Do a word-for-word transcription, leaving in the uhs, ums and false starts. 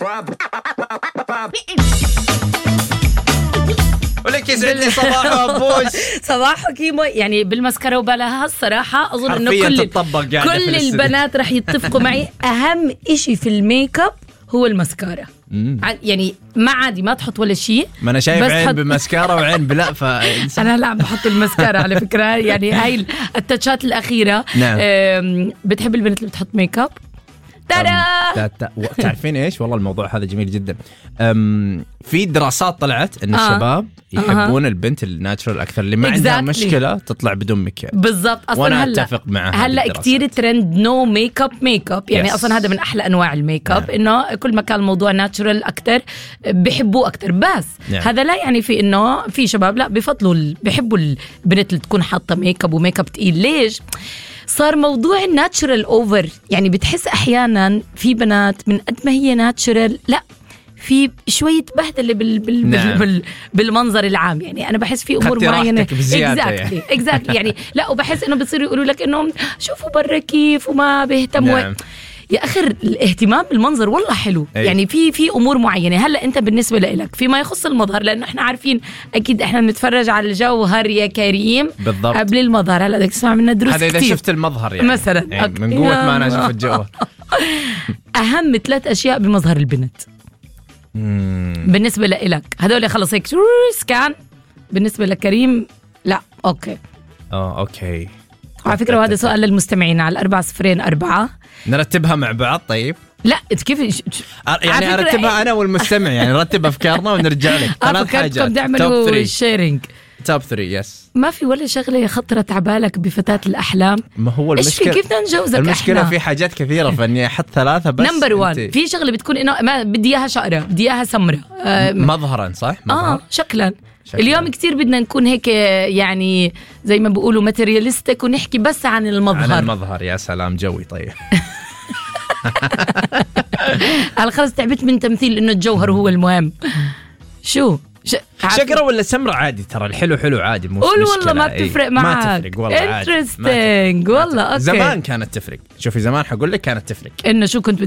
ولك يسعد لي صباح أبوش. صباح كيمو يعني بالمسكرة وبلاها الصراحة أظن إنه كل كل البنات رح يتفقوا معي أهم إشي في الميك اب هو المسكرة. يعني ما عادي ما تحط ولا شيء. ما أنا شايف عين حط... بمسكرة وعين بلا ف... أنا لا بحط المسكرة على فكرة. يعني هاي التاتشات الأخيرة. نعم. بتحب البنت اللي بتحط ميك اب؟ ترى تعرفين إيش والله الموضوع هذا جميل جدا. في دراسات طلعت إن آه. الشباب يحبون آه. البنت الناتشرال أكثر اللي ما exactly. عندها مشكلة تطلع بدون مكياج. بالضبط. أصلاً وأنا هلأ أتفق معها. هلأ كتير ترند نو ميك اب ميك اب يعني yes. أصلاً هذا من أحلى أنواع الميك اب. نعم. إنه كل ما كان الموضوع ناتشرال أكتر بيحبوه أكتر. بس نعم. هذا لا يعني في إنه في شباب لا بيفضلوا بيحبوا البنت اللي تكون حاطة ميك اب وميك اب تقيل. ليش؟ صار موضوع الناتشرال اوفر. يعني بتحس احيانا في بنات من قد ما هي ناتشرال لا في شويه بهدله بال بال نعم. بال بالمنظر العام. يعني انا بحس في امور معينه اكزاكتلي اكزاكتلي يعني لا وبحس انه بيصيروا يقولوا لك انه شوفوا برا كيف وما بيهتموا. نعم. يا اخر الاهتمام بالمنظر والله حلو. أي. يعني في في امور معينه. هلا انت بالنسبه لك فيما يخص المظهر لانه احنا عارفين اكيد احنا بنتفرج على الجوهر يا كريم بالضبط. قبل المظهر. هلا بدك تسمع منا دروس هذا اذا كتير. شفت المظهر يعني مثلا يعني من قوه ما انا اشوف الجوهر. اهم ثلاث اشياء بمظهر البنت مم. بالنسبه لك هذول خلص هيك سكان. بالنسبه لكريم لا اوكي اه اوكي. على فكره وهذا سؤال للمستمعين على الأربعة صفرين أربعة. نرتبها مع بعض. طيب لا كيف يعني ارتبها انا والمستمع يعني نرتب افكارنا ونرجع لك ثلاث حاجات. تعملوا شيرينج توب ثلاثة. يس. ما في ولا شغله خطرت على بالك بفتاة الأحلام؟ ما هو المشكله كيف بدنا نجوزك؟ المشكله في حاجات كثيره فاني احط ثلاثه بس. نمبر واحد في شغله بتكون انه ما بدي اياها شقره بدي اياها سمره آه مظهرا صح مظهر. اه شكلا. شكلاً. اليوم كتير بدنا نكون هيك يعني زي ما بيقولوا ماتيرياليستيك ونحكي بس عن المظهر. عن المظهر. يا سلام جوي. طيب أنا خلص تعبت من تمثيل إنه الجوهر هو المهم. شو ش... شقرة ولا سمرة عادي ترى الحلو حلو عادي مو قول والله ما بتفرق معك. ما تفرق والله انترستينج والله. أوكي. زمان كانت تفرق. شوفي زمان حقول لك كانت تفرق إنه شو كنت